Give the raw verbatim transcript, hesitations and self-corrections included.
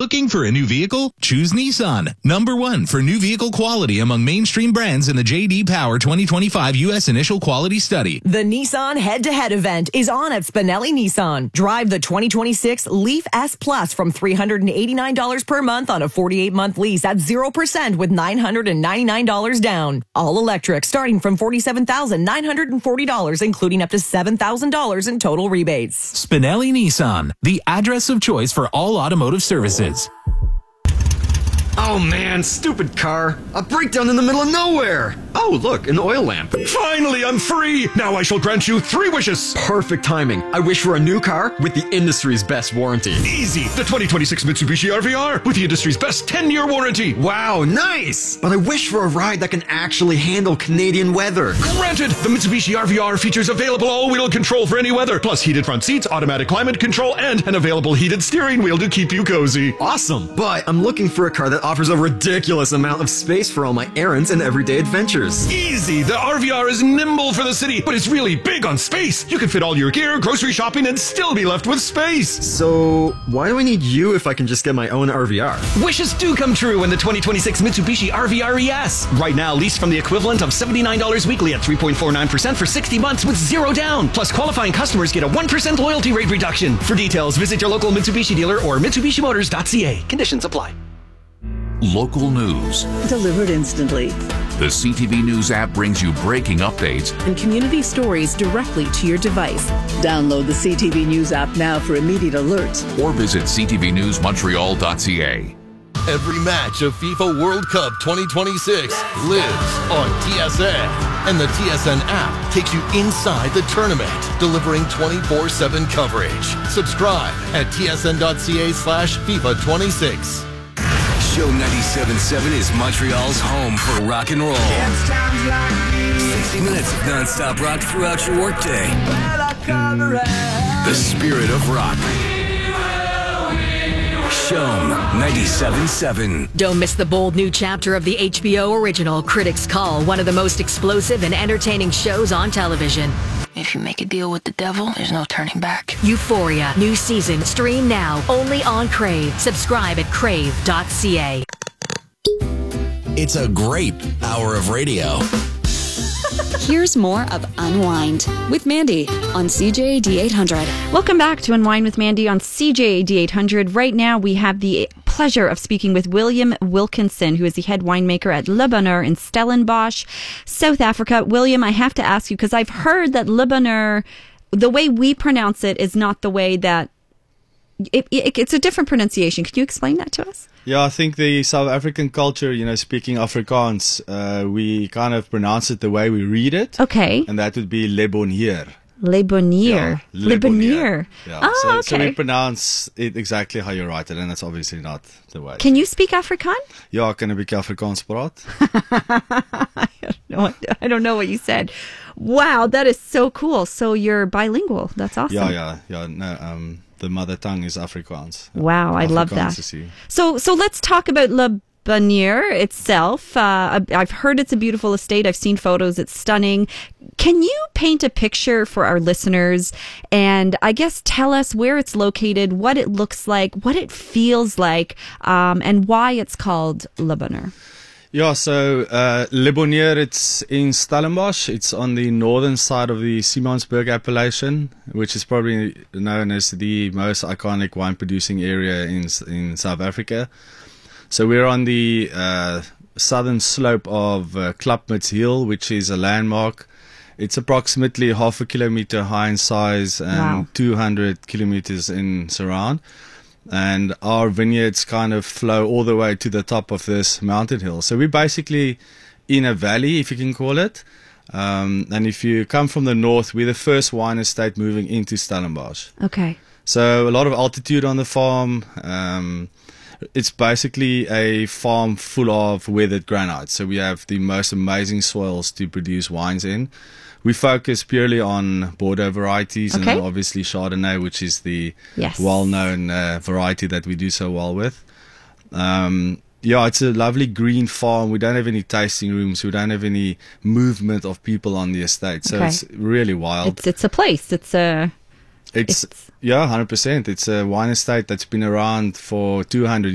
Looking for a new vehicle? Choose Nissan. Number one for new vehicle quality among mainstream brands in the J D Power twenty twenty-five U S Initial Quality Study. The Nissan head-to-head event is on at Spinelli Nissan. Drive the twenty twenty-six Leaf S Plus from three hundred eighty-nine dollars per month on a forty-eight month lease at zero percent with nine hundred ninety-nine dollars down. All electric starting from forty-seven thousand nine hundred forty dollars, including up to seven thousand dollars in total rebates. Spinelli Nissan, the address of choice for all automotive services. Oh man, stupid car. A breakdown in the middle of nowhere. Oh, look, an oil lamp. Finally, I'm free! Now I shall grant you three wishes. Perfect timing. I wish for a new car with the industry's best warranty. Easy! The twenty twenty-six Mitsubishi R V R with the industry's best ten year warranty. Wow, nice! But I wish for a ride that can actually handle Canadian weather. Granted, the Mitsubishi R V R features available all-wheel control for any weather, plus heated front seats, automatic climate control, and an available heated steering wheel to keep you cozy. Awesome! But I'm looking for a car that offers a ridiculous amount of space for all my errands and everyday adventures. Easy! The R V R is nimble for the city, but it's really big on space. You can fit all your gear, grocery shopping, and still be left with space. So, why do I need you if I can just get my own R V R? Wishes do come true in the twenty twenty-six Mitsubishi R V R E S. Right now, lease from the equivalent of seventy-nine dollars weekly at three point four nine percent for sixty months with zero down. Plus, qualifying customers get a one percent loyalty rate reduction. For details, visit your local Mitsubishi dealer or Mitsubishi Motors dot C A. Conditions apply. Local news. Delivered instantly. The C T V News app brings you breaking updates and community stories directly to your device. Download the C T V News app now for immediate alerts. Or visit C T V News Montreal dot C A. Every match of FIFA World Cup twenty twenty-six lives on T S N. And the T S N app takes you inside the tournament, delivering twenty-four seven coverage. Subscribe at T S N dot C A slash FIFA twenty-six. Show ninety-seven point seven is Montreal's home for rock and roll. sixty minutes of non-stop rock throughout your workday. The spirit of rock. Show ninety-seven point seven. Don't miss the bold new chapter of the H B O original Critics Call, one of the most explosive and entertaining shows on television. If you make a deal with the devil, there's no turning back. Euphoria, new season, stream now, only on Crave. Subscribe at crave dot C A. It's a great hour of radio. Here's more of Unwind with Mandy on C J A D eight hundred. Welcome back to Unwind with Mandy on C J A D eight hundred. Right now, we have the pleasure of speaking with William Wilkinson, who is the head winemaker at Le Bonheur in Stellenbosch, South Africa. William, I have to ask you, because I've heard that Le Bonheur, the way we pronounce it is not the way that It, it, it's a different pronunciation. Can you explain that to us? Yeah, I think the South African culture, you know, speaking Afrikaans, uh, we kind of pronounce it the way we read it. Okay. And that would be Le Bonheur. Le Bonheur. Yeah, Le Bonheur. Yeah. Oh, so, okay. so we pronounce it exactly how you write it, and that's obviously not the way. Can you speak Afrikaan? Ja, kan 'n bietjie Afrikaans praat. No, I don't know what you said. Wow, that is so cool. So you're bilingual. That's awesome. Yeah, yeah, yeah. No, um, the mother tongue is Afrikaans. Wow, I love that. Afrikaans. So, so let's talk about Le Bonheur itself. Uh, I've heard it's a beautiful estate. I've seen photos. It's stunning. Can you paint a picture for our listeners and I guess tell us where it's located, what it looks like, what it feels like, um, and why it's called Le Bonheur? Yeah, so uh, Le Bonheur, it's in Stellenbosch. It's on the northern side of the Simonsburg appellation, which is probably known as the most iconic wine-producing area in in South Africa. So we're on the uh, southern slope of uh, Klapmuts Hill, which is a landmark. It's approximately half a kilometer high in size and Wow. two hundred kilometers in surround. And our vineyards kind of flow all the way to the top of this mountain hill. So we're basically in a valley, if you can call it. Um, and if you come from the north, we're the first wine estate moving into Stellenbosch. Okay. So a lot of altitude on the farm. Um, it's basically a farm full of weathered granite. So we have the most amazing soils to produce wines in. We focus purely on Bordeaux varieties Okay. and obviously Chardonnay, which is the Yes. well-known uh, variety that we do so well with. Um, yeah, it's a lovely green farm. We don't have any tasting rooms. We don't have any movement of people on the estate. So Okay. it's really wild. It's it's a place. It's a It's, yeah, one hundred percent. It's a wine estate that's been around for two hundred